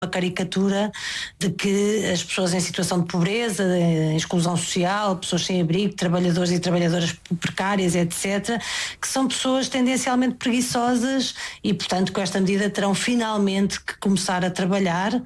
Uma caricatura de que as pessoas em situação de pobreza, de exclusão social, pessoas sem abrigo, trabalhadores e trabalhadoras precárias, etc., que são pessoas tendencialmente preguiçosas e, portanto, com esta medida terão finalmente que começar a trabalhar.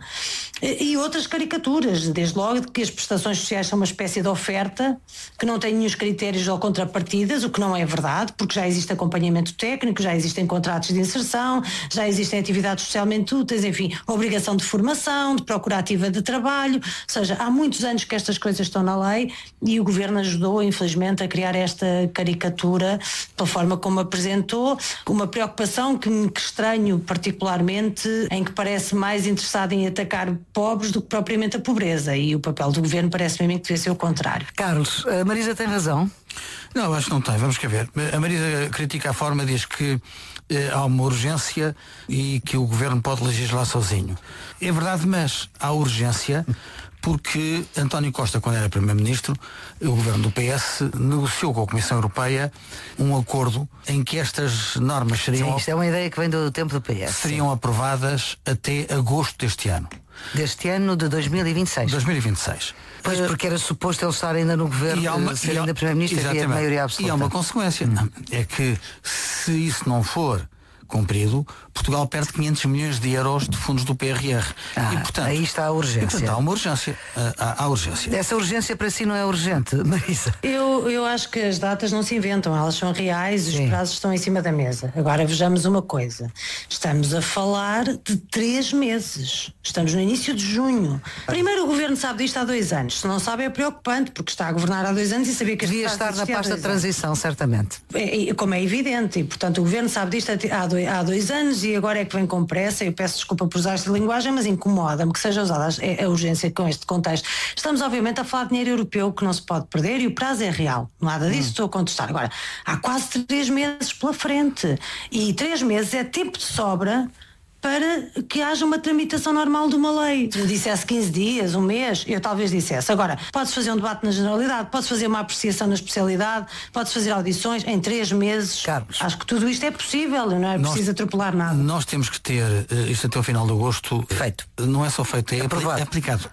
E outras caricaturas, desde logo de que as prestações sociais são uma espécie de oferta, que não tem nenhum critérios ou contrapartidas, o que não é verdade, porque já existe acompanhamento técnico, já existem contratos de inserção, já existem atividades socialmente úteis, enfim, obrigação de formação, de procura ativa de trabalho, ou seja, há muitos anos que estas coisas estão na lei e o Governo ajudou, infelizmente, a criar esta caricatura pela forma como apresentou, uma preocupação que estranho particularmente, em que parece mais interessado em atacar pobres do que propriamente a pobreza, e o papel do Governo parece-me a mim que devia ser o contrário. Carlos, a Marisa tem razão? Não, acho que não tem, vamos cá ver. A Marisa critica a forma, diz que há uma urgência e que o Governo pode legislar sozinho. É verdade, mas há urgência porque António Costa, quando era Primeiro-Ministro, o Governo do PS negociou com a Comissão Europeia um acordo em que estas normas seriam... Sim, isto é uma ideia que vem do tempo do PS. Seriam aprovadas até agosto deste ano. Deste ano de 2026. 2026. Pois, porque era suposto ele estar ainda no Governo, ser ainda Primeiro-Ministro e havia maioria absoluta. E há uma consequência, é que se isso não for cumprido, Portugal perde 500 milhões de euros de fundos do PRR. E, portanto, aí está a urgência. E, portanto, há uma urgência. Há urgência. Essa urgência para si não é urgente, Marisa? Eu acho que as datas não se inventam, elas são reais, os prazos estão em cima da mesa. Agora vejamos uma coisa. Estamos a falar de 3 meses. Estamos no início de junho. Primeiro, o Governo sabe disto há 2 anos. Se não sabe, é preocupante, porque está a governar há 2 anos e sabia que... Devia estar na pasta de transição, certamente. Como é evidente. E, portanto, o Governo sabe disto há 2 anos e agora é que vem com pressa. Eu peço desculpa por usar esta linguagem, mas incomoda-me que seja usada a urgência com este contexto. Estamos, obviamente, a falar de dinheiro europeu que não se pode perder e o prazo é real. Nada disso estou a contestar. Agora, há quase 3 meses pela frente. E 3 meses é tempo de sobra para que haja uma tramitação normal de uma lei. Se eu dissesse 15 dias, um mês, eu talvez dissesse. Agora, pode-se fazer um debate na generalidade, pode-se fazer uma apreciação na especialidade, pode-se fazer audições em 3 meses. Carlos, acho que tudo isto é possível, não é preciso atropelar nada. Nós temos que ter isto até ao final de agosto feito. Não é só feito, é aplicado.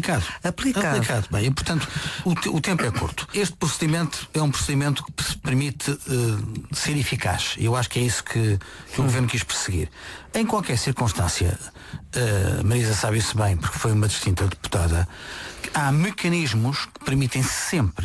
Aplicado. Bem, e, portanto, o tempo é curto. Este procedimento é um procedimento que permite ser eficaz. E eu acho que é isso que o Governo quis perseguir. Em qualquer circunstância, Marisa sabe isso bem, porque foi uma distinta deputada, há mecanismos que permitem sempre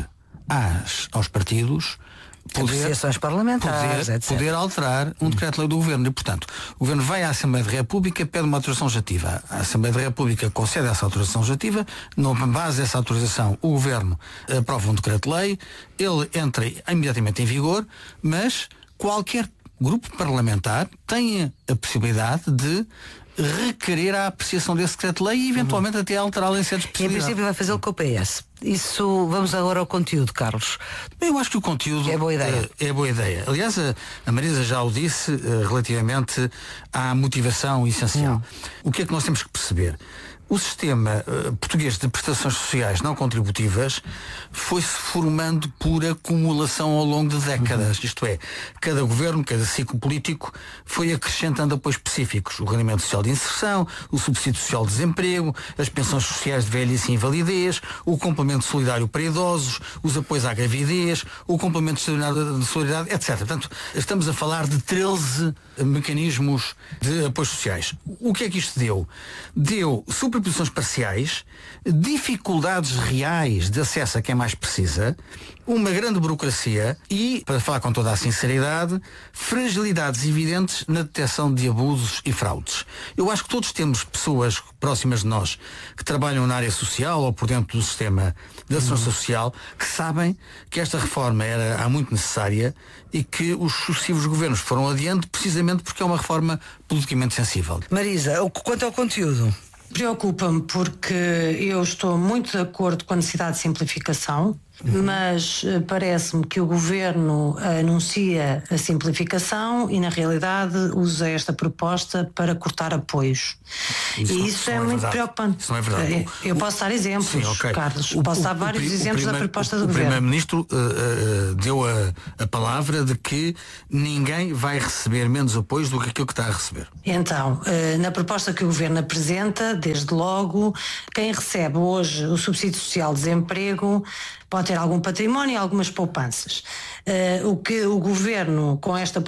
aos partidos associações parlamentares, poder alterar um decreto-lei do Governo. E, portanto, o Governo vai à Assembleia da República, pede uma autorização legislativa. A Assembleia da República concede essa autorização legislativa. Na base dessa autorização, o Governo aprova um decreto-lei. Ele entra imediatamente em vigor, mas qualquer grupo parlamentar tem a possibilidade de requerer a apreciação desse decreto-lei e eventualmente até alterá-lo em certas possibilidades. Em princípio vai fazê-lo com o PS. Isso, vamos agora ao conteúdo, Carlos. Eu acho que o conteúdo é boa ideia. É boa ideia. Aliás, a Marisa já o disse relativamente à motivação essencial. O que é que nós temos que perceber? O sistema português de prestações sociais não contributivas foi-se formando por acumulação ao longo de décadas. Isto é, cada governo, cada ciclo político foi acrescentando apoios específicos. O rendimento social de inserção, o subsídio social de desemprego, as pensões sociais de velhice e invalidez, o complemento solidário para idosos, os apoios à gravidez, o complemento de solidariedade, etc. Portanto, estamos a falar de 13 mecanismos de apoios sociais. O que é que isto deu? Deu superposições parciais, dificuldades reais de acesso a quem mais precisa, uma grande burocracia e, para falar com toda a sinceridade, fragilidades evidentes na detecção de abusos e fraudes. Eu acho que todos temos pessoas próximas de nós que trabalham na área social ou por dentro do sistema da segurança social que sabem que esta reforma era há muito necessária e que os sucessivos governos foram adiante precisamente porque é uma reforma politicamente sensível. Marisa, quanto ao conteúdo? Preocupa-me porque eu estou muito de acordo com a necessidade de simplificação. mas parece-me que o Governo anuncia a simplificação e na realidade usa esta proposta para cortar apoios. Isso é muito preocupante. Isso não é verdade. Eu posso dar exemplos, sim, okay. Carlos, posso dar vários exemplos da proposta do Governo. O Primeiro-Ministro deu a palavra de que ninguém vai receber menos apoios do que aquilo que está a receber. Então, na proposta que o Governo apresenta, desde logo, quem recebe hoje o subsídio social de desemprego pode ter algum património e algumas poupanças. O que o Governo, com esta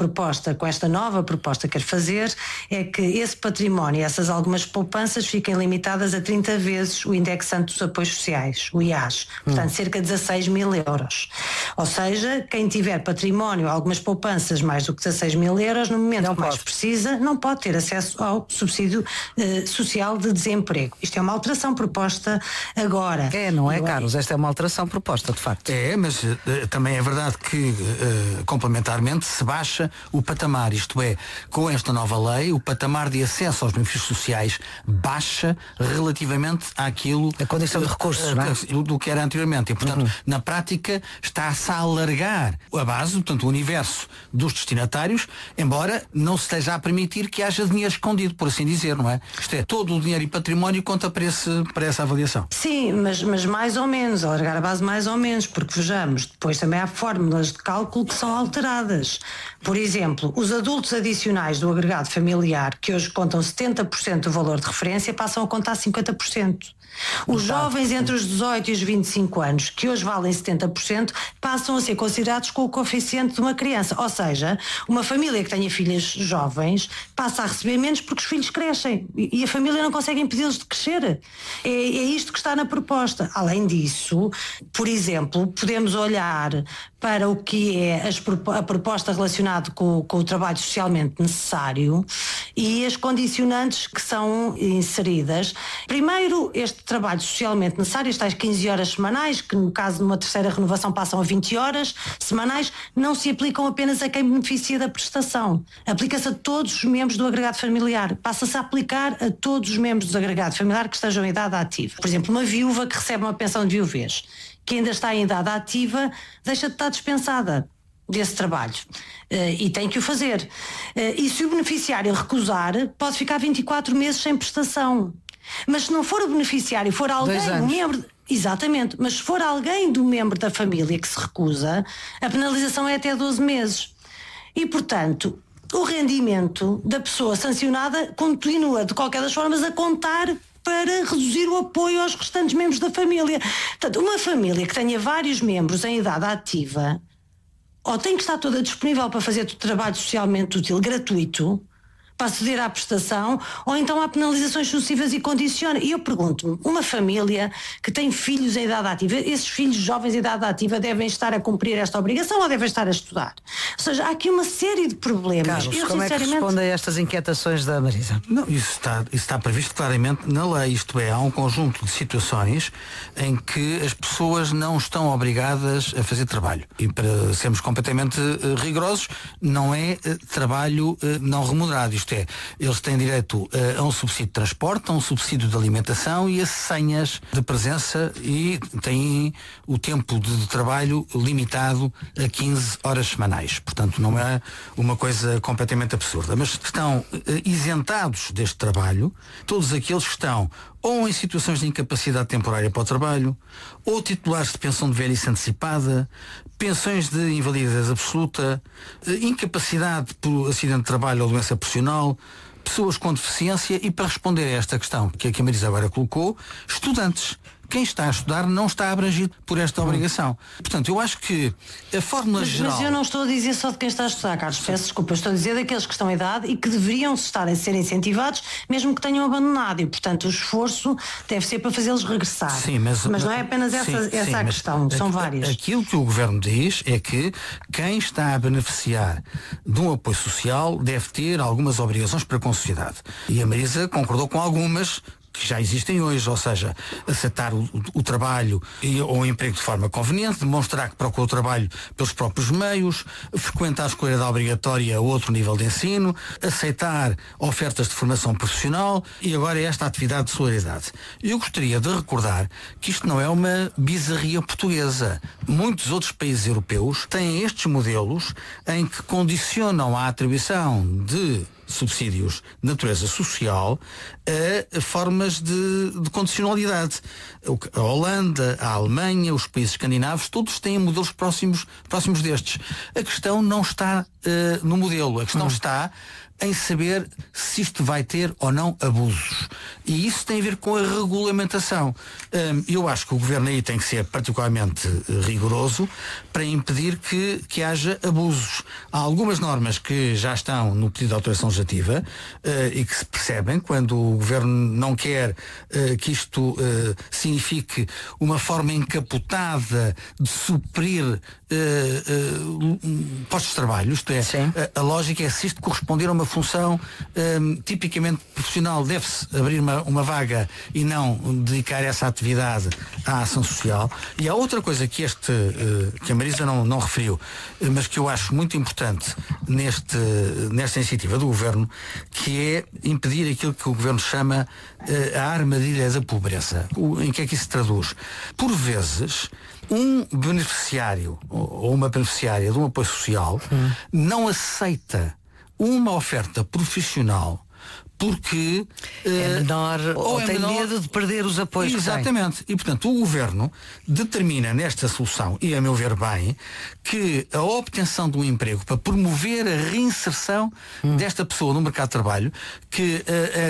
nova proposta, quer fazer é que esse património e essas algumas poupanças fiquem limitadas a 30 vezes o indexante dos apoios sociais, o IAS, portanto cerca de 16 mil euros. Ou seja, quem tiver património, algumas poupanças mais do que 16 mil euros, no momento que mais precisa, não pode ter acesso ao subsídio social de desemprego. Isto é uma alteração proposta agora. Não é, Carlos? Esta é uma alteração proposta, de facto. Mas também é verdade que complementarmente se baixa o patamar, isto é, com esta nova lei, o patamar de acesso aos benefícios sociais baixa relativamente àquilo... A condição de recursos, do que era anteriormente. E, portanto, na prática está-se a alargar a base, portanto, o universo dos destinatários, embora não se esteja a permitir que haja dinheiro escondido, por assim dizer, não é? Isto é, todo o dinheiro e património conta para essa avaliação. Sim, mas mais ou menos, alargar a base mais ou menos, porque vejamos, depois também há fórmulas de cálculo que são alteradas. Por exemplo, os adultos adicionais do agregado familiar, que hoje contam 70% do valor de referência, passam a contar 50%. Os jovens entre os 18 e os 25 anos, que hoje valem 70%, passam a ser considerados com o coeficiente de uma criança. Ou seja, uma família que tenha filhos jovens passa a receber menos porque os filhos crescem e a família não consegue impedi-los de crescer. É isto que está na proposta. Além disso, por exemplo, podemos olhar para o que é a proposta relacionada com o trabalho socialmente necessário e as condicionantes que são inseridas. Primeiro, este trabalho socialmente necessário, estas 15 horas semanais, que no caso de uma terceira renovação passam a 20 horas semanais, não se aplicam apenas a quem beneficia da prestação. Aplica-se a todos os membros do agregado familiar. Passa-se a aplicar a todos os membros do agregado familiar que estejam em idade ativa. Por exemplo, uma viúva que recebe uma pensão de viuvez, que ainda está em idade ativa, deixa de estar dispensada desse trabalho e tem que o fazer. E se o beneficiário recusar, pode ficar 24 meses sem prestação. Mas se não for o beneficiário, for alguém, um membro... Exatamente, mas se for alguém do membro da família que se recusa, a penalização é até 12 meses. E, portanto, o rendimento da pessoa sancionada continua, de qualquer das formas, a contar para reduzir o apoio aos restantes membros da família. Portanto, uma família que tenha vários membros em idade ativa, ou tem que estar toda disponível para fazer trabalho socialmente útil gratuito, para aceder à prestação, ou então há penalizações sucessivas e condiciona. E eu pergunto-me, uma família que tem filhos em idade ativa, esses filhos jovens em idade ativa devem estar a cumprir esta obrigação ou devem estar a estudar? Ou seja, há aqui uma série de problemas. Carlos, como é que responde a estas inquietações da Marisa? Não, isso está previsto claramente na lei, isto é, há um conjunto de situações em que as pessoas não estão obrigadas a fazer trabalho. E para sermos completamente rigorosos, não é trabalho não remunerado. Isto é, eles têm direito a um subsídio de transporte, a um subsídio de alimentação e a senhas de presença e têm o tempo de trabalho limitado a 15 horas semanais. Portanto, não é uma coisa completamente absurda. Mas estão isentados deste trabalho todos aqueles que estão ou em situações de incapacidade temporária para o trabalho, ou titulares de pensão de velhice antecipada, pensões de invalidez absoluta, incapacidade por acidente de trabalho ou doença profissional, pessoas com deficiência e, para responder a esta questão que a Marisa agora colocou, estudantes. Quem está a estudar não está abrangido por esta obrigação. Portanto, eu acho que a fórmula geral... Mas eu não estou a dizer só de quem está a estudar, Carlos. Peço desculpa, estou a dizer daqueles que estão em idade e que deveriam estar a ser incentivados, mesmo que tenham abandonado. E, portanto, o esforço deve ser para fazê-los regressar. Sim, mas não é apenas essa a questão, são várias. Aquilo que o Governo diz é que quem está a beneficiar de um apoio social deve ter algumas obrigações para com a sociedade. E a Marisa concordou com algumas que já existem hoje, ou seja, aceitar o trabalho ou o emprego de forma conveniente, demonstrar que procura o trabalho pelos próprios meios, frequentar a escola obrigatória a outro nível de ensino, aceitar ofertas de formação profissional e agora esta atividade de solidariedade. Eu gostaria de recordar que isto não é uma bizarria portuguesa. Muitos outros países europeus têm estes modelos em que condicionam a atribuição de subsídios de natureza social a formas de condicionalidade. A Holanda, a Alemanha, os países escandinavos, todos têm modelos próximos destes. A questão não está no modelo, a questão está em saber se isto vai ter ou não abusos. E isso tem a ver com a regulamentação. Eu acho que o Governo aí tem que ser particularmente rigoroso para impedir que haja abusos. Há algumas normas que já estão no pedido de autorização legislativa e que se percebem quando o Governo não quer que isto signifique uma forma encapotada de suprir postos de trabalho. Isto é, a lógica é se isto corresponder a uma função tipicamente profissional, deve-se abrir uma vaga e não dedicar essa atividade à ação social. E há outra coisa que a Marisa não referiu, mas que eu acho muito importante nesta iniciativa do Governo, que é impedir aquilo que o Governo chama a armadilha da pobreza. Em que é que isso se traduz? Por vezes, um beneficiário ou uma beneficiária de um apoio social não aceita uma oferta profissional porque é menor ou tem medo de perder os apoios. Exatamente. E portanto o Governo determina nesta solução, e a meu ver bem, que a obtenção de um emprego para promover a reinserção desta pessoa no mercado de trabalho, que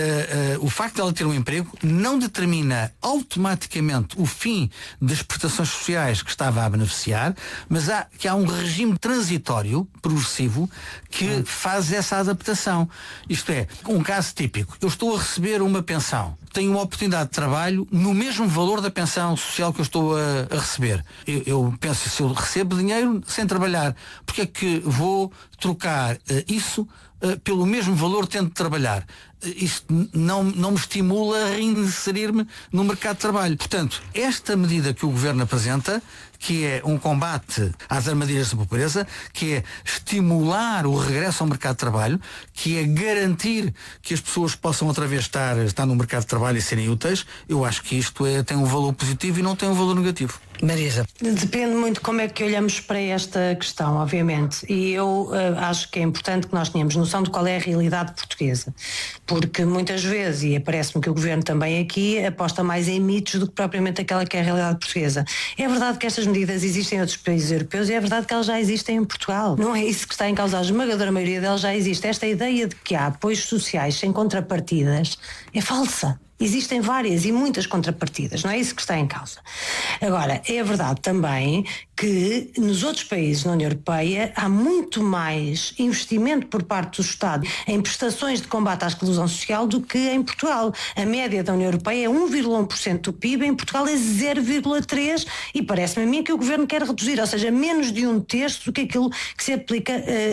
o facto de ela ter um emprego não determina automaticamente o fim das prestações sociais que estava a beneficiar, mas que há um regime transitório progressivo que faz essa adaptação. Isto é, um caso típico. Eu estou a receber uma pensão, tenho uma oportunidade de trabalho no mesmo valor da pensão social que eu estou a receber. Eu penso, se eu recebo dinheiro sem trabalhar, porque é que vou trocar isso pelo mesmo valor tendo de trabalhar? Isto não me estimula a reinserir-me no mercado de trabalho. Portanto, esta medida que o Governo apresenta, que é um combate às armadilhas da pobreza, que é estimular o regresso ao mercado de trabalho, que é garantir que as pessoas possam outra vez estar no mercado de trabalho e serem úteis, eu acho que isto tem um valor positivo e não tem um valor negativo. Marisa. Depende muito como é que olhamos para esta questão, obviamente. E eu acho que é importante que nós tenhamos noção de qual é a realidade portuguesa. Porque muitas vezes, e parece-me que o Governo também aqui, aposta mais em mitos do que propriamente aquela que é a realidade portuguesa. É verdade que estas medidas existem em outros países europeus e é verdade que elas já existem em Portugal. Não é isso que está em causa. A esmagadora maioria delas já existe. Esta ideia de que há apoios sociais sem contrapartidas é falsa. Existem várias e muitas contrapartidas, não é isso que está em causa. Agora, é verdade também que nos outros países da União Europeia há muito mais investimento por parte do Estado em prestações de combate à exclusão social do que em Portugal. A média da União Europeia é 1,1% do PIB, em Portugal é 0,3% e parece-me a mim que o Governo quer reduzir, ou seja, menos de 1/3 do que aquilo que se aplica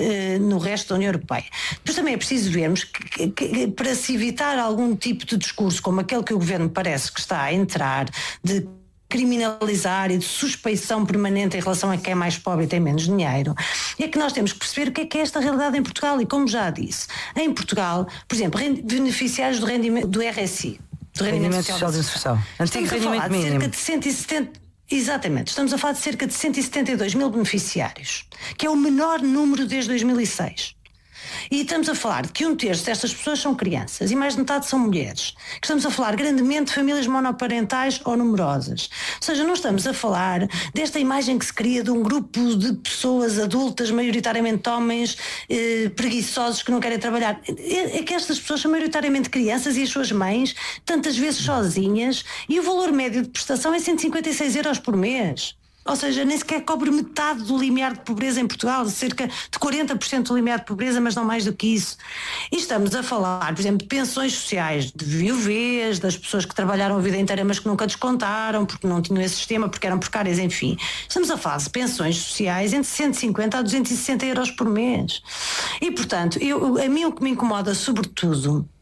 no resto da União Europeia. Depois também é preciso vermos que para se evitar algum tipo de discurso como aquele que o Governo parece que está a entrar, de criminalizar e de suspeição permanente em relação a quem é mais pobre e tem menos dinheiro, é que nós temos que perceber o que é esta realidade em Portugal. E como já disse, em Portugal, por exemplo, beneficiários do rendimento do RSI, do Rendimento Social de Inserção, antigo rendimento mínimo, cerca de 170. Exatamente, estamos a falar de cerca de 172 mil beneficiários, que é o menor número desde 2006. E estamos a falar de que 1/3 destas pessoas são crianças e mais de metade são mulheres. Que estamos a falar grandemente de famílias monoparentais ou numerosas. Ou seja, não estamos a falar desta imagem que se cria de um grupo de pessoas adultas, maioritariamente homens, preguiçosos que não querem trabalhar. É que estas pessoas são maioritariamente crianças e as suas mães, tantas vezes sozinhas, e o valor médio de prestação é 156 euros por mês. Ou seja, nem sequer cobre metade do limiar de pobreza em Portugal, cerca de 40% do limiar de pobreza, mas não mais do que isso. E estamos a falar, por exemplo, de pensões sociais, de viuvês, das pessoas que trabalharam a vida inteira mas que nunca descontaram, porque não tinham esse sistema, porque eram precárias, enfim. Estamos a falar de pensões sociais entre 150 a 260 euros por mês. E, portanto, a mim o que me incomoda sobretudo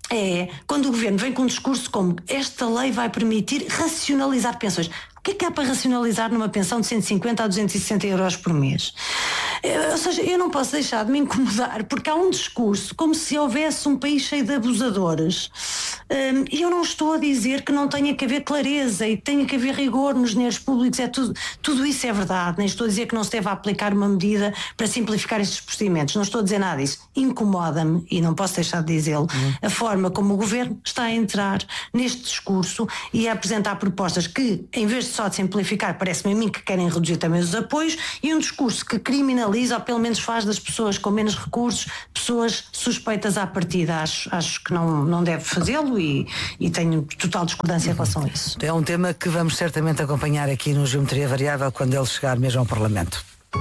é quando o governo vem com um discurso como esta lei vai permitir racionalizar pensões. O que é que há para racionalizar numa pensão de 150 a 260 euros por mês? Ou seja, eu não posso deixar de me incomodar porque há um discurso como se houvesse um país cheio de abusadores. E eu não estou a dizer que não tenha que haver clareza e tenha que haver rigor nos dinheiros públicos, tudo isso é verdade, nem estou a dizer que não se deve aplicar uma medida para simplificar estes procedimentos, não estou a dizer nada disso. Incomoda-me, e não posso deixar de dizê-lo, a forma como o governo está a entrar neste discurso e a apresentar propostas que, em vez de só de simplificar, parece-me a mim que querem reduzir também os apoios, e um discurso que criminaliza ou pelo menos faz das pessoas com menos recursos pessoas suspeitas à partida. Acho que não deve fazê-lo e tenho total discordância em relação a isso. É um tema que vamos certamente acompanhar aqui no Geometria Variável quando ele chegar mesmo ao Parlamento.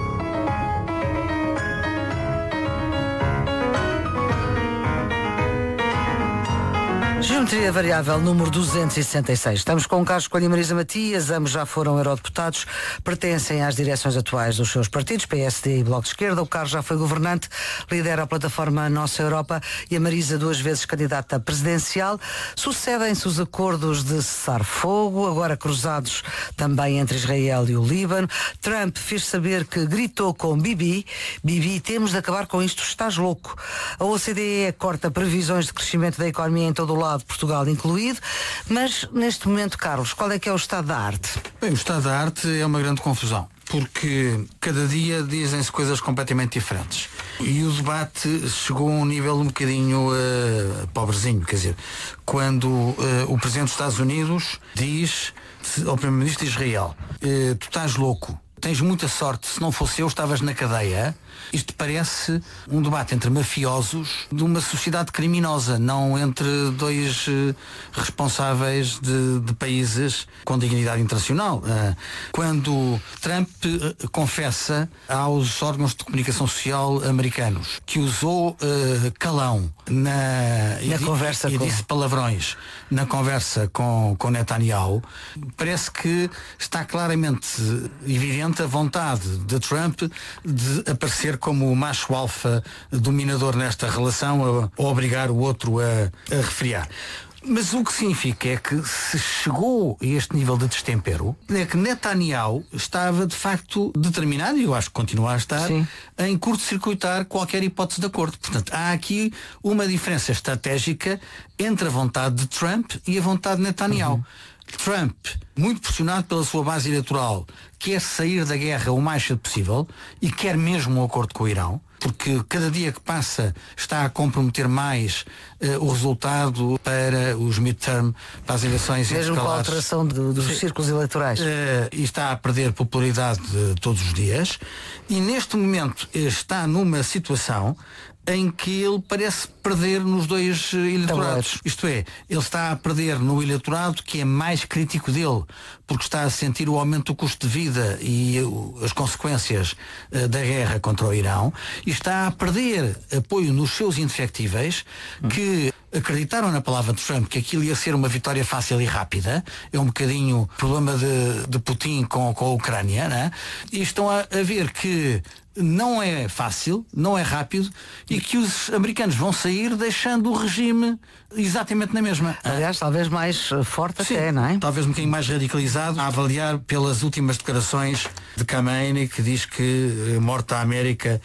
Geometria Variável número 266. Estamos com o Carlos Coelho e Marisa Matias, ambos já foram eurodeputados, pertencem às direções atuais dos seus partidos, PSD e Bloco de Esquerda. O Carlos já foi governante, lidera a plataforma Nossa Europa, e a Marisa 2 vezes candidata presidencial. Sucedem-se os acordos de cessar-fogo, agora cruzados também entre Israel e o Líbano. Trump fez saber que gritou com Bibi, temos de acabar com isto, estás louco. A OCDE corta previsões de crescimento da economia em todo o lado, Portugal incluído, mas neste momento, Carlos, qual é que é o estado da arte? Bem, o estado da arte é uma grande confusão, porque cada dia dizem-se coisas completamente diferentes. E o debate chegou a um nível um bocadinho pobrezinho, quer dizer, quando o Presidente dos Estados Unidos diz ao Primeiro-Ministro de Israel, tu estás louco, tens muita sorte, se não fosse eu estavas na cadeia. Isto parece um debate entre mafiosos de uma sociedade criminosa, não entre dois responsáveis de países com dignidade internacional. Quando Trump confessa aos órgãos de comunicação social americanos que usou calão na conversa e disse palavrões na conversa com Netanyahu, parece que está claramente evidente a vontade de Trump de aparecer como o macho alfa dominador nesta relação, a obrigar o outro a refriar. Mas o que significa é que se chegou a este nível de destempero, é que Netanyahu estava de facto determinado, e eu acho que continua a estar, sim, em curto-circuitar qualquer hipótese de acordo. Portanto, há aqui uma diferença estratégica entre a vontade de Trump e a vontade de Netanyahu. Trump, muito pressionado pela sua base eleitoral, quer sair da guerra o mais cedo possível e quer mesmo um acordo com o Irão, porque cada dia que passa está a comprometer mais o resultado para os midterm, para as eleições mesmo com a alteração dos círculos eleitorais. E está a perder popularidade todos os dias, e neste momento está numa situação em que ele parece perder nos dois eleitorados. Isto é, ele está a perder no eleitorado que é mais crítico dele, porque está a sentir o aumento do custo de vida e as consequências da guerra contra o Irão, e está a perder apoio nos seus indefectíveis, que acreditaram na palavra de Trump que aquilo ia ser uma vitória fácil e rápida. É um bocadinho o problema de Putin com a Ucrânia, né? E estão a ver que não é fácil, não é rápido, e que os americanos vão sair deixando o regime exatamente na mesma. Aliás, talvez mais forte. Sim, até, não é? Talvez um bocadinho mais radicalizado, a avaliar pelas últimas declarações de Khamenei, que diz que morte à América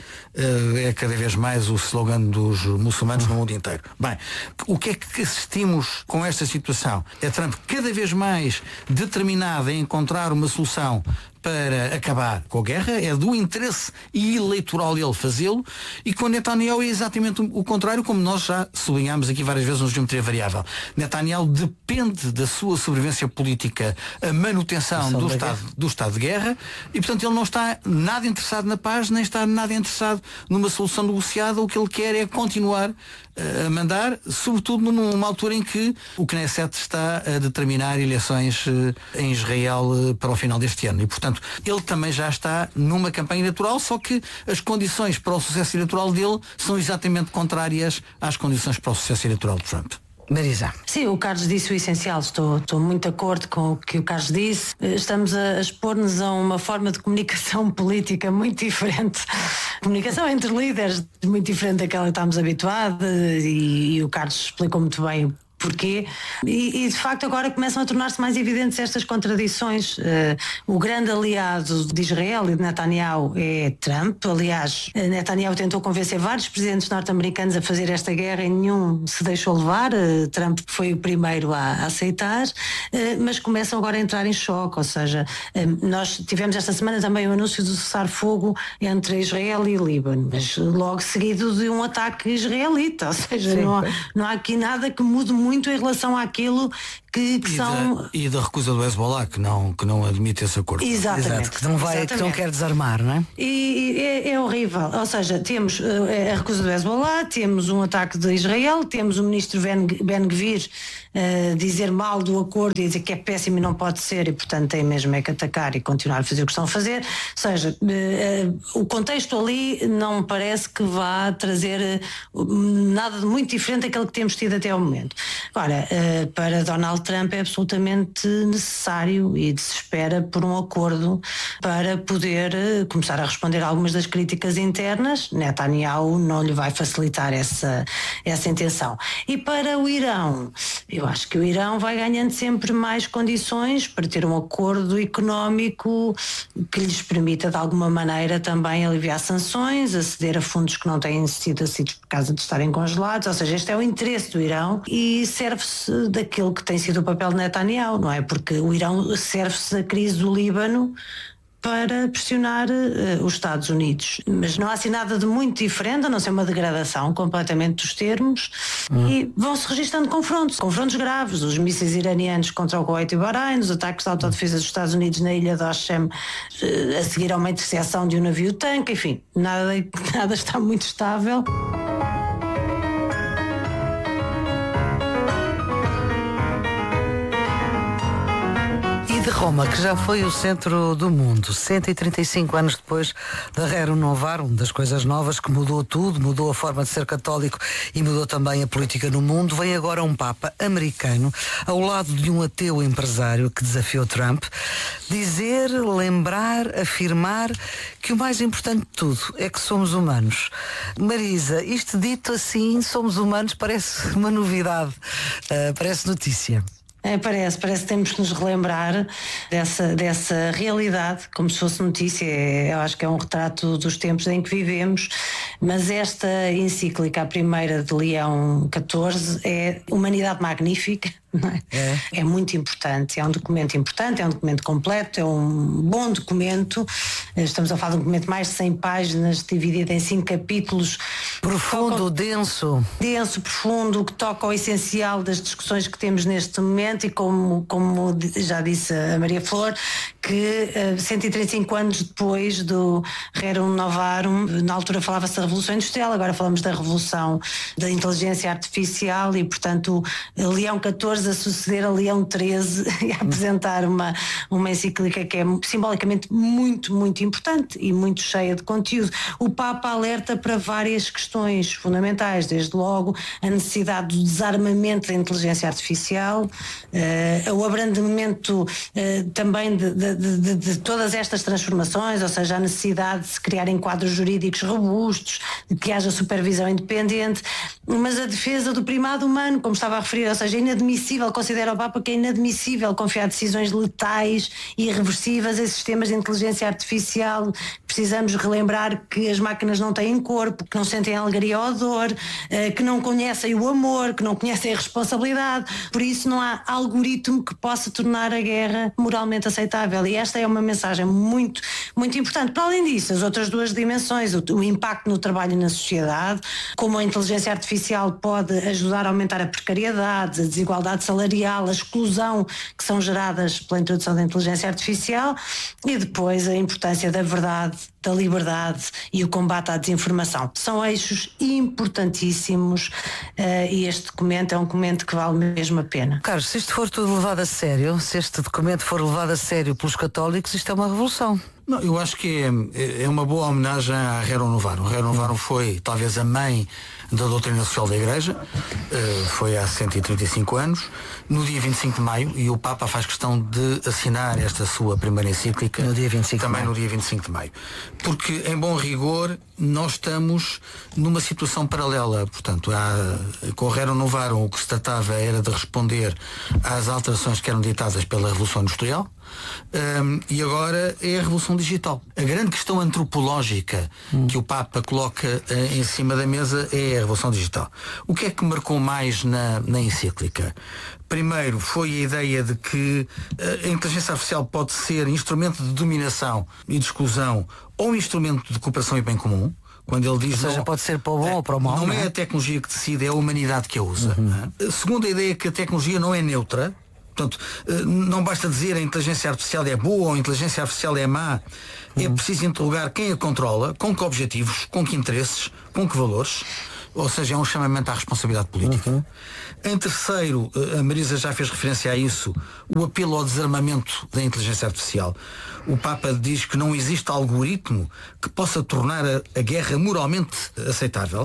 é cada vez mais o slogan dos muçulmanos no mundo inteiro. Bem, o que é que assistimos com esta situação? É Trump cada vez mais determinado em encontrar uma solução para acabar com a guerra, é do interesse eleitoral dele fazê-lo, e com Netanyahu é exatamente o contrário, como nós já sublinhámos aqui várias vezes no Geometria Variável. Netanyahu depende da sua sobrevivência política, a manutenção do estado de guerra, e portanto ele não está nada interessado na paz, nem está nada interessado numa solução negociada. O que ele quer é continuar a mandar, sobretudo numa altura em que o Knesset está a determinar eleições em Israel para o final deste ano. E, portanto, ele também já está numa campanha eleitoral, só que as condições para o sucesso eleitoral dele são exatamente contrárias às condições para o sucesso eleitoral de Trump. Marisa. Sim, o Carlos disse o essencial, estou muito de acordo com o que o Carlos disse. Estamos a expor-nos a uma forma de comunicação política muito diferente. Comunicação entre líderes muito diferente daquela que estamos habituados e o Carlos explicou muito bem porquê, e de facto agora começam a tornar-se mais evidentes estas contradições. O grande aliado de Israel e de Netanyahu é Trump. Aliás, Netanyahu tentou convencer vários presidentes norte-americanos a fazer esta guerra e nenhum se deixou levar. Trump foi o primeiro a aceitar, mas começam agora a entrar em choque, ou seja, nós tivemos esta semana também o anúncio do cessar-fogo entre Israel e Líbano, mas logo seguido de um ataque israelita, ou seja, não há aqui nada que mude muito em relação àquilo que são... E da recusa do Hezbollah, que não admite esse acordo. Exatamente. Exato, que não quer desarmar, não é? E é horrível. Ou seja, temos a recusa do Hezbollah, temos um ataque de Israel, temos o ministro Ben-Gvir dizer mal do acordo e dizer que é péssimo e não pode ser, e portanto tem mesmo é que atacar e continuar a fazer o que estão a fazer. Ou seja, o contexto ali não parece que vá trazer nada de muito diferente daquele que temos tido até ao momento. Agora, para Donald Trump é absolutamente necessário e se espera por um acordo para poder começar a responder a algumas das críticas internas. Netanyahu não lhe vai facilitar essa intenção. E para o Irão, eu acho que o Irão vai ganhando sempre mais condições para ter um acordo económico que lhes permita de alguma maneira também aliviar sanções, aceder a fundos que não têm sido acedidos por causa de estarem congelados. Ou seja, este é o interesse do Irão e serve-se daquilo que tem sido o papel de Netanyahu, não é? Porque o Irão serve-se da crise do Líbano para pressionar os Estados Unidos. Mas não há assim nada de muito diferente, a não ser uma degradação completamente dos termos, e vão-se registando confrontos graves, os mísseis iranianos contra o Kuwait e o Bahrein, os ataques de autodefesa dos Estados Unidos na ilha de Hashem, a seguir a uma interseção de um navio-tanque, enfim, nada está muito estável. De Roma, que já foi o centro do mundo, 135 anos depois da Rerum Novarum, das coisas novas que mudou tudo, mudou a forma de ser católico e mudou também a política no mundo, vem agora um Papa americano ao lado de um ateu empresário que desafiou Trump, dizer, lembrar, afirmar que o mais importante de tudo é que somos humanos. Marisa, isto dito assim, somos humanos, parece uma novidade, parece notícia. Parece que temos que nos relembrar dessa realidade, como se fosse notícia. Eu acho que é um retrato dos tempos em que vivemos, mas esta encíclica, a primeira de Leão XIV, é Humanidade Magnífica. Não é? É muito importante, é um documento importante, é um documento completo, é um bom documento. Estamos a falar de um documento de mais de 100 páginas, dividido em 5 capítulos. Profundo, denso, profundo, que toca ao essencial das discussões que temos neste momento e como já disse a Maria Flor, que 135 anos depois do Rerum Novarum, na altura falava-se da Revolução Industrial, agora falamos da Revolução da Inteligência Artificial e, portanto, Leão XIV a suceder a Leão XIII e a apresentar uma encíclica que é simbolicamente muito, muito importante e muito cheia de conteúdo. O Papa alerta para várias questões fundamentais, desde logo a necessidade do desarmamento da inteligência artificial, o abrandamento também de todas estas transformações, ou seja, a necessidade de se criarem quadros jurídicos robustos, de que haja supervisão independente, mas a defesa do primado humano, como estava a referir, ou seja, inadmissível, considera o Papa que é inadmissível confiar decisões letais e irreversíveis em sistemas de inteligência artificial. Precisamos relembrar que as máquinas não têm corpo, que não sentem alegria ou dor, que não conhecem o amor, que não conhecem a responsabilidade, por isso não há algoritmo que possa tornar a guerra moralmente aceitável, e esta é uma mensagem muito, muito importante. Para além disso, as outras duas dimensões, o impacto no trabalho e na sociedade, como a inteligência artificial pode ajudar a aumentar a precariedade, a desigualdade salarial, a exclusão que são geradas pela introdução da inteligência artificial, e depois a importância da verdade, da liberdade e o combate à desinformação. São eixos importantíssimos e este documento é um documento que vale mesmo a pena. Carlos, se isto for tudo levado a sério, se este documento for levado a sério pelos católicos, isto é uma revolução. Não, eu acho que é uma boa homenagem a Rero Novarum. Rero Novarum foi talvez a mãe da doutrina social da Igreja, foi há 135 anos, no dia 25 de maio, e o Papa faz questão de assinar esta sua primeira encíclica no dia 25 também no dia 25 de maio. Porque, em bom rigor, nós estamos numa situação paralela. Portanto, com o Rero Novarum o que se tratava era de responder às alterações que eram ditadas pela Revolução Industrial, e agora é a Revolução Digital. A grande questão antropológica que o Papa coloca em cima da mesa é a Revolução Digital. O que é que marcou mais na encíclica? Primeiro, foi a ideia de que a inteligência artificial pode ser instrumento de dominação e de exclusão ou instrumento de cooperação e bem comum. Quando ele diz, ou seja, pode ser para o bom ou para o mau. Não é a tecnologia que decide, é a humanidade que a usa. A segunda ideia é que a tecnologia não é neutra. Portanto, não basta dizer a inteligência artificial é boa ou a inteligência artificial é má. É preciso interrogar quem a controla, com que objetivos, com que interesses, com que valores. Ou seja, é um chamamento à responsabilidade política. Em terceiro, a Marisa já fez referência a isso, o apelo ao desarmamento da inteligência artificial. O Papa diz que não existe algoritmo que possa tornar a guerra moralmente aceitável,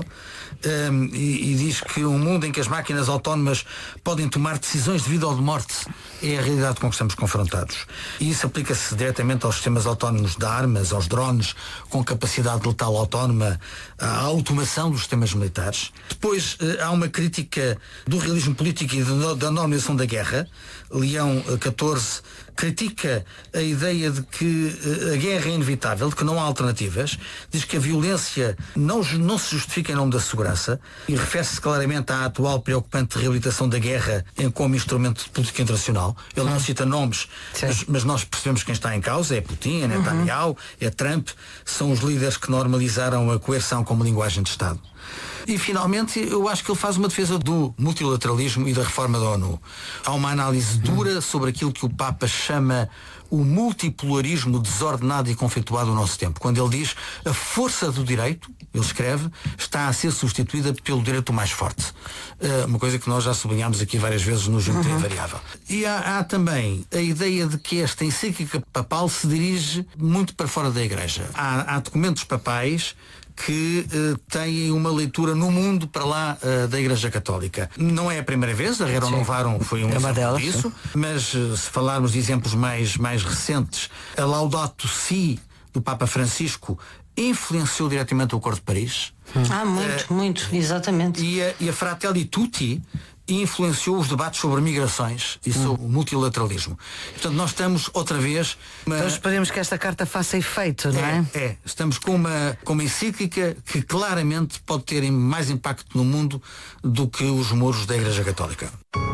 e diz que um mundo em que as máquinas autónomas podem tomar decisões de vida ou de morte é a realidade com que estamos confrontados. E isso aplica-se diretamente aos sistemas autónomos de armas, aos drones com capacidade letal autónoma, à automação dos sistemas militares. Depois há uma crítica do realismo político e da normalização da guerra. Leão XIV critica a ideia de que a guerra é inevitável, de que não há alternativas, diz que a violência não se justifica em nome da segurança e refere-se claramente à atual preocupante reabilitação da guerra como instrumento de política internacional. Ele não cita nomes, mas nós percebemos quem está em causa, é Putin, é Netanyahu, é Trump, são os líderes que normalizaram a coerção como linguagem de Estado. E finalmente eu acho que ele faz uma defesa do multilateralismo e da reforma da ONU. Há uma análise dura sobre aquilo que o Papa chama o multipolarismo desordenado e conflituado do nosso tempo. Quando ele diz a força do direito, ele escreve, está a ser substituída pelo direito mais forte. Uma coisa que nós já sublinhámos aqui várias vezes no Geometria Variável. E há também a ideia de que esta encíclica papal se dirige muito para fora da Igreja. Há documentos papais que têm uma leitura no mundo para lá da Igreja Católica. Não é a primeira vez, a Rero Novarum foi um exemplo disso, mas se falarmos de exemplos mais recentes, a Laudato Si do Papa Francisco influenciou diretamente o Acordo de Paris. Muito, exatamente. E a Fratelli Tutti influenciou os debates sobre migrações e sobre o multilateralismo. Portanto, nós estamos outra vez... Então esperemos que esta carta faça efeito, não é? Estamos com uma encíclica que claramente pode ter mais impacto no mundo do que os muros da Igreja Católica.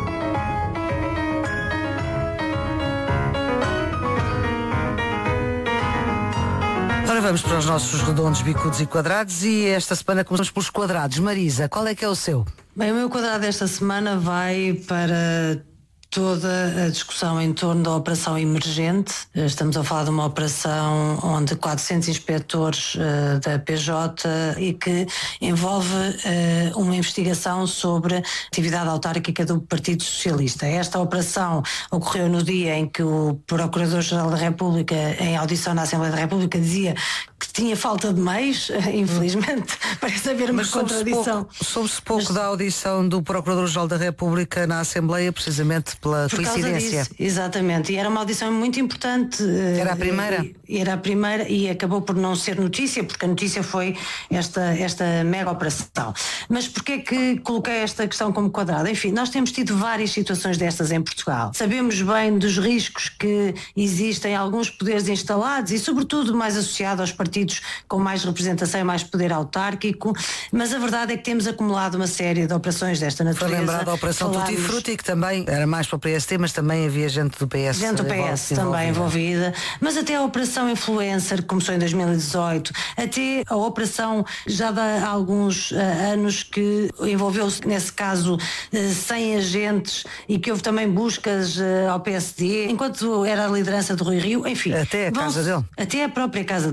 Ora, vamos para os nossos redondos, bicudos e quadrados, e esta semana começamos pelos quadrados. Marisa, qual é que é o seu? Bem, o meu quadrado desta semana vai para toda a discussão em torno da operação emergente. Estamos a falar de uma operação onde 400 inspectores da PJ e que envolve uma investigação sobre a atividade autárquica do Partido Socialista. Esta operação ocorreu no dia em que o Procurador-Geral da República, em audição na Assembleia da República, dizia que tinha falta de meios, infelizmente, parece haver uma contradição. Soube-se pouco da audição do Procurador-Geral da República na Assembleia, precisamente pela coincidência. Disso, exatamente, e era uma audição muito importante. Era a primeira? Era a primeira e acabou por não ser notícia, porque a notícia foi esta mega operação. Mas porquê que coloquei esta questão como quadrada? Enfim, nós temos tido várias situações destas em Portugal. Sabemos bem dos riscos que existem alguns poderes instalados e sobretudo mais associado aos partidos com mais representação e mais poder autárquico, mas a verdade é que temos acumulado uma série de operações desta natureza. Foi lembrada a Operação Tutti Frutti, que também era mais para o PSD, mas também havia gente do PS. Gente do PS também envolvida. Mas até a Operação Influencer, que começou em 2018, até a Operação já há alguns anos que envolveu-se, nesse caso, 100 agentes e que houve também buscas ao PSD, enquanto era a liderança de Rui Rio, enfim. Até a casa dele. Até a própria casa de Rui Rio.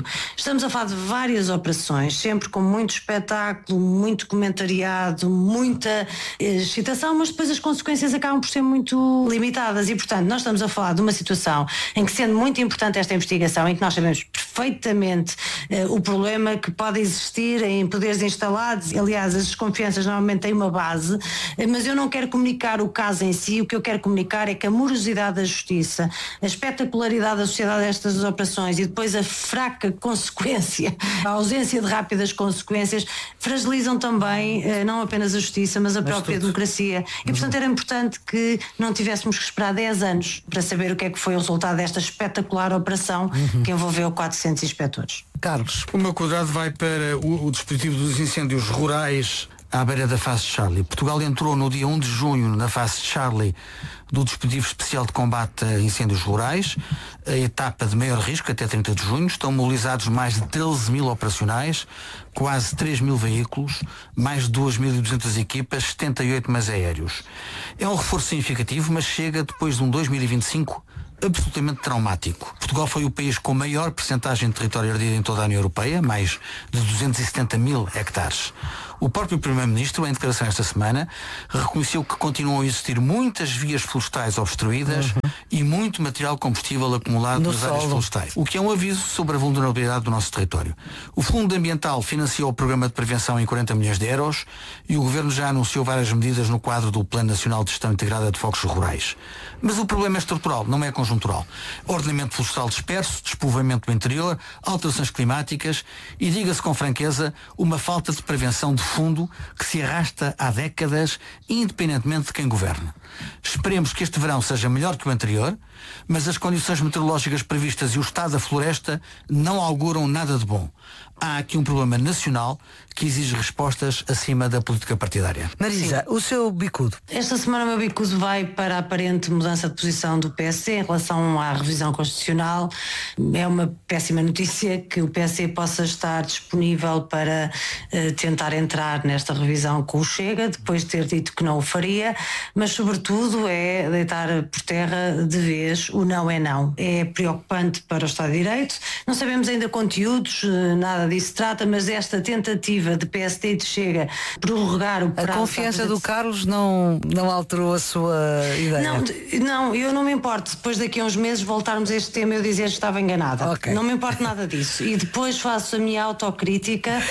Estamos a falar de várias operações, sempre com muito espetáculo, muito comentariado, muita excitação, mas depois as consequências acabam por ser muito limitadas e, portanto, nós estamos a falar de uma situação em que, sendo muito importante esta investigação, em que nós sabemos perfeitamente o problema que pode existir em poderes instalados, aliás, as desconfianças normalmente têm uma base, mas eu não quero comunicar o caso em si, o que eu quero comunicar é que a morosidade da justiça, a espetacularidade associada a estas operações e depois a fraca consequência, a ausência de rápidas consequências, fragilizam também não apenas a justiça, mas a própria democracia. E, portanto, era importante que não tivéssemos que esperar 10 anos para saber o que é que foi o resultado desta espetacular operação que envolveu 400 inspectores. Carlos. O meu quadrado vai para o dispositivo dos incêndios rurais à beira da fase de Charlie. Portugal entrou no dia 1 de junho na fase de Charlie do dispositivo especial de combate a incêndios rurais, a etapa de maior risco até 30 de junho. Estão mobilizados mais de 13 mil operacionais, quase 3 mil veículos, mais de 2.200 equipas, 78 mais aéreos. É um reforço significativo, mas chega depois de um 2025 absolutamente traumático. Portugal foi o país com maior percentagem de território ardido em toda a União Europeia, mais de 270 mil hectares. O próprio Primeiro-Ministro, em declaração esta semana, reconheceu que continuam a existir muitas vias florestais obstruídas e muito material combustível acumulado nas áreas florestais, o que é um aviso sobre a vulnerabilidade do nosso território. O Fundo Ambiental financiou o programa de prevenção em 40 milhões de euros e o Governo já anunciou várias medidas no quadro do Plano Nacional de Gestão Integrada de Focos Rurais. Mas o problema é estrutural, não é conjuntural. Ordenamento florestal disperso, despovoamento do interior, alterações climáticas e, diga-se com franqueza, uma falta de prevenção de fundo que se arrasta há décadas, independentemente de quem governa. Esperemos que este verão seja melhor que o anterior, mas as condições meteorológicas previstas e o estado da floresta não auguram nada de bom. Há aqui um problema nacional que exige respostas acima da política partidária. Marisa, o seu bicudo? Esta semana o meu bicudo vai para a aparente mudança de posição do PSD em relação à revisão constitucional. É uma péssima notícia que o PSD possa estar disponível para tentar entrar nesta revisão com o Chega, depois de ter dito que não o faria, mas sobretudo é deitar por terra de vez o não é não. É preocupante para o Estado de Direito. Não sabemos ainda conteúdos, nada disso trata, mas esta tentativa de PSD e de Chega prorrogar o prazo... A confiança do Carlos não alterou a sua ideia? Não, eu não me importo depois daqui a uns meses voltarmos a este tema e eu dizer que estava enganada. Okay. Não me importo nada disso. E depois faço a minha autocrítica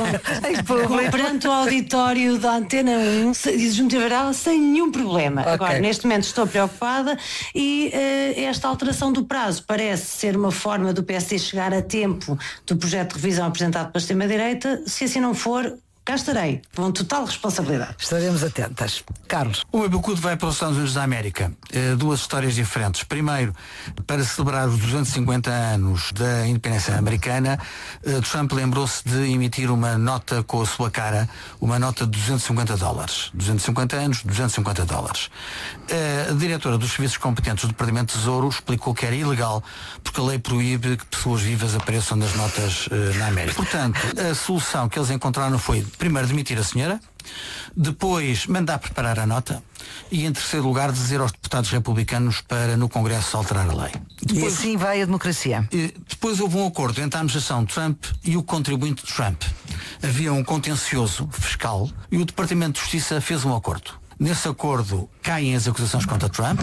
perante o auditório da Antena 1 e do Junta Geral sem nenhum problema. Okay. Agora, neste momento estou preocupada e esta alteração do prazo parece ser uma forma do PSD chegar a tempo do projeto de revisão apresentado pela extrema-direita. Se assim não for, cá estarei, com total responsabilidade. Estaremos atentas. Carlos. O meu bicudo vai para os Estados Unidos da América. Duas histórias diferentes. Primeiro, para celebrar os 250 anos da independência americana, Trump lembrou-se de emitir uma nota com a sua cara, uma nota de $250. 250 anos, $250. A diretora dos serviços competentes do Departamento de Tesouro explicou que era ilegal porque a lei proíbe que pessoas vivas apareçam nas notas na América. Portanto, a solução que eles encontraram foi primeiro demitir a senhora, depois mandar preparar a nota e, em terceiro lugar, dizer aos deputados republicanos para no Congresso alterar a lei. Depois, e assim vai a democracia. Depois houve um acordo entre a administração Trump e o contribuinte Trump. Havia um contencioso fiscal e o Departamento de Justiça fez um acordo. Nesse acordo caem as acusações contra Trump.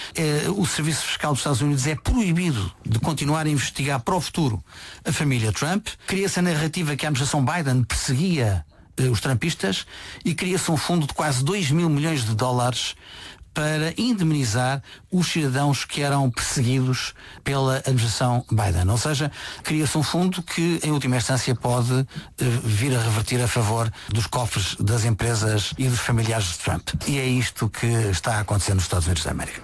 O Serviço Fiscal dos Estados Unidos é proibido de continuar a investigar para o futuro a família Trump. Cria-se a narrativa que a administração Biden perseguia os trumpistas e cria-se um fundo de quase $2 mil milhões para indemnizar os cidadãos que eram perseguidos pela administração Biden. Ou seja, cria-se um fundo que, em última instância, pode vir a revertir a favor dos cofres das empresas e dos familiares de Trump. E é isto que está a acontecer nos Estados Unidos da América.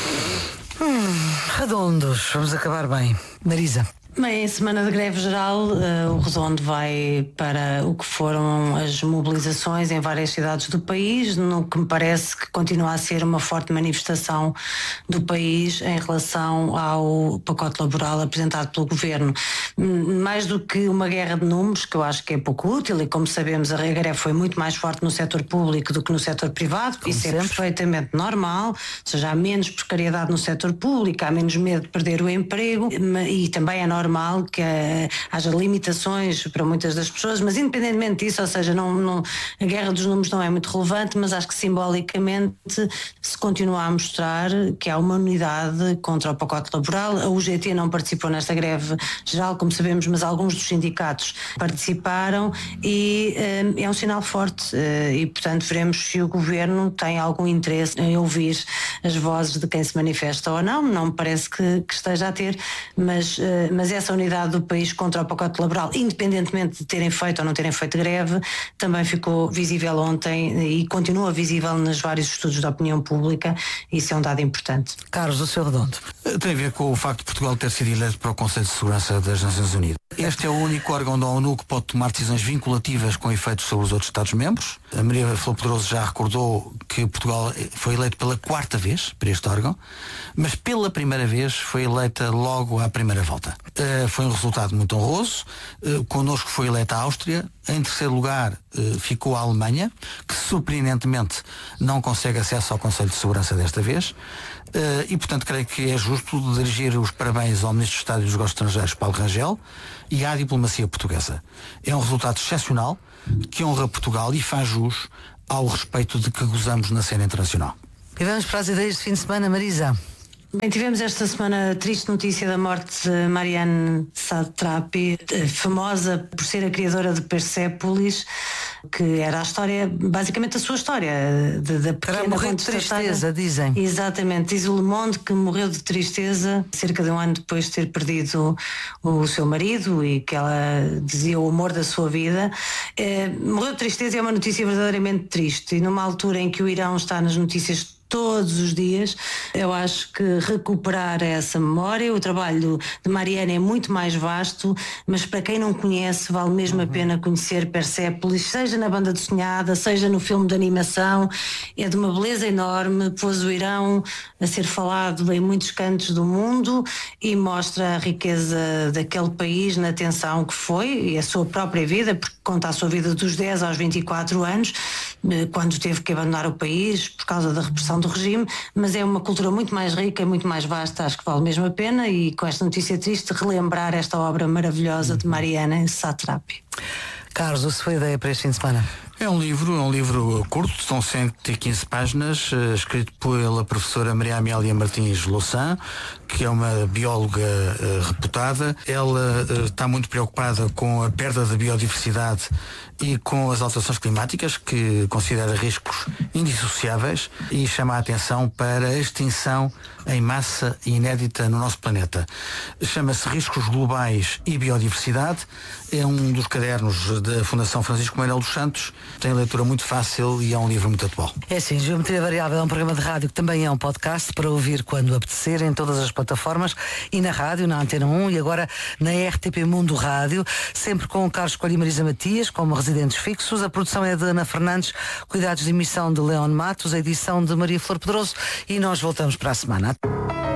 Redondos, vamos acabar bem. Marisa. Bem, em semana de greve geral, o Redondo vai para o que foram as mobilizações em várias cidades do país, no que me parece que continua a ser uma forte manifestação do país em relação ao pacote laboral apresentado pelo Governo. Mais do que uma guerra de números, que eu acho que é pouco útil, e como sabemos a greve foi muito mais forte no setor público do que no setor privado, isso é perfeitamente normal, ou seja, há menos precariedade no setor público, há menos medo de perder o emprego, e também é normal normal que haja limitações para muitas das pessoas, mas independentemente disso, ou seja, a guerra dos números não é muito relevante, mas acho que simbolicamente se continua a mostrar que há uma unidade contra o pacote laboral. A UGT não participou nesta greve geral, como sabemos, mas alguns dos sindicatos participaram e é um sinal forte e, portanto, veremos se o Governo tem algum interesse em ouvir as vozes de quem se manifesta ou não. Não me parece que esteja a ter, mas essa unidade do país contra o pacote laboral, independentemente de terem feito ou não terem feito greve, também ficou visível ontem e continua visível nos vários estudos da opinião pública. Isso é um dado importante. Carlos, o seu redondo. Tem a ver com o facto de Portugal ter sido eleito para o Conselho de Segurança das Nações Unidas. Este é o único órgão da ONU que pode tomar decisões vinculativas com efeitos sobre os outros Estados-membros. A Maria Flor Pedroso já recordou que Portugal foi eleito pela 4ª vez para este órgão, mas pela primeira vez foi eleita logo à primeira volta. Foi um resultado muito honroso. Connosco foi eleita a Áustria. Em terceiro lugar ficou a Alemanha, que surpreendentemente não consegue acesso ao Conselho de Segurança desta vez. E, portanto, creio que é justo dirigir os parabéns ao Ministro de Estado dos Negócios Estrangeiros, Paulo Rangel, e à diplomacia portuguesa. É um resultado excepcional que honra Portugal e faz jus ao respeito de que gozamos na cena internacional. E vamos para as ideias de fim de semana, Marisa. Bem, tivemos esta semana a triste notícia da morte de Marianne Satrapi, famosa por ser a criadora de Persépolis, que era a história, basicamente a sua história, da pequena morrer de tristeza, dizem. Exatamente, diz o Le Monde que morreu de tristeza cerca de um ano depois de ter perdido o seu marido e que ela dizia o amor da sua vida. Morreu de tristeza é uma notícia verdadeiramente triste, e numa altura em que o Irão está nas notícias todos os dias, eu acho que recuperar essa memória, o trabalho de Marianne é muito mais vasto, mas para quem não conhece vale mesmo a pena conhecer Persépolis, seja na banda desenhada, seja no filme de animação. É de uma beleza enorme, pôs o Irão a ser falado em muitos cantos do mundo e mostra a riqueza daquele país na tensão que foi, e a sua própria vida, porque conta a sua vida dos 10 aos 24 anos, quando teve que abandonar o país por causa da repressão do regime, mas é uma cultura muito mais rica, muito mais vasta, acho que vale mesmo a pena, e com esta notícia triste relembrar esta obra maravilhosa de Marianne Satrapi. Carlos, a sua ideia para este fim de semana? É um livro curto, são 115 páginas, escrito pela professora Maria Amélia Martins Louçã, que é uma bióloga reputada. Ela está muito preocupada com a perda da biodiversidade e com as alterações climáticas, que considera riscos indissociáveis, e chama a atenção para a extinção em massa inédita no nosso planeta. Chama-se Riscos Globais e Biodiversidade. É um dos cadernos da Fundação Francisco Manuel dos Santos. Tem leitura muito fácil e é um livro muito atual. É sim, Geometria Variável é um programa de rádio que também é um podcast para ouvir quando apetecer em todas as plataformas e na rádio, na Antena 1 e agora na RTP Mundo Rádio, sempre com o Carlos Coelho e Marisa Matias como residentes fixos. A produção é de Ana Fernandes, cuidados de emissão de Leon Matos, a edição de Maria Flor Pedroso, e nós voltamos para a semana.